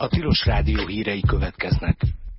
A Tilos Rádió hírei következnek.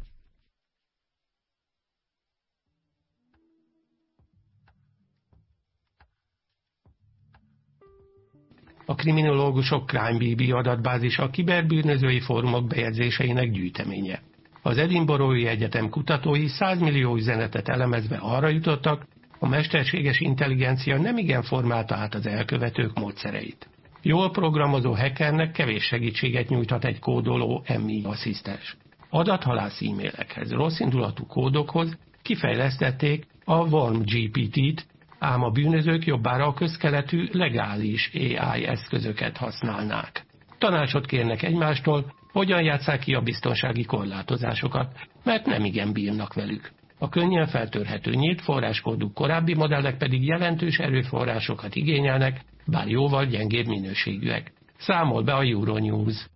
A kriminológusok CrimeBB adatbázisa a kiberbűnözői fórumok bejegyzéseinek gyűjteménye. Az Edinburghi Egyetem kutatói 100 millió üzenetet elemezve arra jutottak, a mesterséges intelligencia nemigen formálta át az elkövetők módszereit. Jól programozó hackernek kevés segítséget nyújthat egy kódoló MI asszisztens. Adathalász e-mailekhez, rosszindulatú kódokhoz kifejlesztették a Worm GPT-t, ám a bűnözők jobbára a közkeletű legális AI eszközöket használnák. Tanácsot kérnek egymástól, hogyan játsszák ki a biztonsági korlátozásokat, mert nemigen bírnak velük. A könnyen feltörhető nyílt forráskódú korábbi modellek pedig jelentős erőforrásokat igényelnek, bár jóval gyengébb minőségűek. Számol be a Euronews.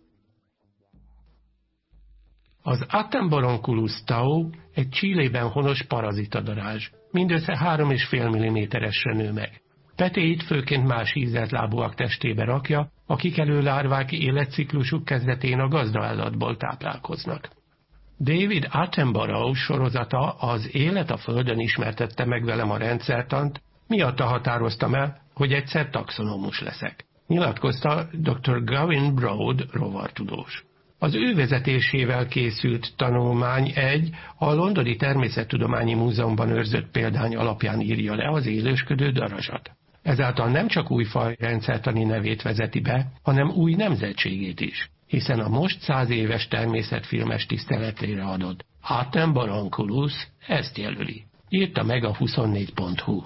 Az Atembaronculus tau egy Chilében honos parazitadarázs. Mindössze 3,5 mm-esre nő meg. Petéit főként más ízeltlábúak testébe rakja, a kikelő lárvák életciklusuk kezdetén a gazdaállatból táplálkoznak. David Attenborough sorozata Az élet a Földön ismertette meg velem a rendszertant, miatta határoztam el, hogy egyszer taxonomus leszek. Nyilatkozta dr. Gavin Broad rovartudós. Az ő vezetésével készült tanulmány a Londoni Természettudományi Múzeumban őrzött példány alapján írja le az élősködő darazsat. Ezáltal nem csak új faj rendszertani nevét vezeti be, hanem új nemzetségét is, hiszen a most 100 éves természetfilmes tiszteletére adott Atembaronculus ezt jelöli. Írta meg a 24.hu.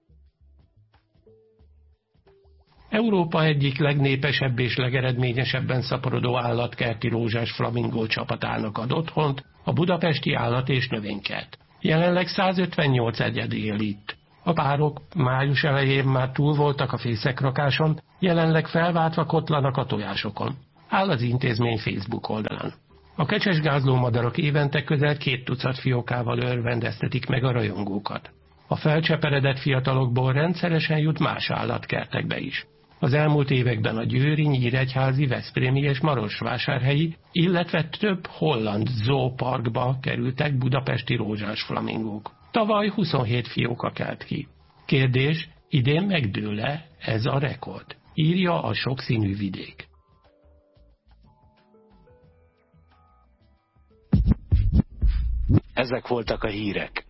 Európa egyik legnépesebb és legeredményesebben szaporodó állatkerti rózsás flamingó csapatának ad otthont a budapesti állat- és növénykert. Jelenleg 158 egyed él itt. A párok május elején már túl voltak a fészekrakáson, jelenleg felváltva kotlanak a tojásokon. Áll az intézmény Facebook oldalán. A kecsesgázló madarak évente közel 2 tucat fiókával örvendeztetik meg a rajongókat. A felcseperedett fiatalokból rendszeresen jut más állatkertekbe is. Az elmúlt években a győri, nyíregyházi, veszprémi és marosvásárhelyi, illetve több holland zooparkba kerültek budapesti rózsás flamingók. Tavaly 27 fióka kelt ki. Kérdés, idén megdől-e ez a rekord? Írja a Sokszínű Vidék. Ezek voltak a hírek.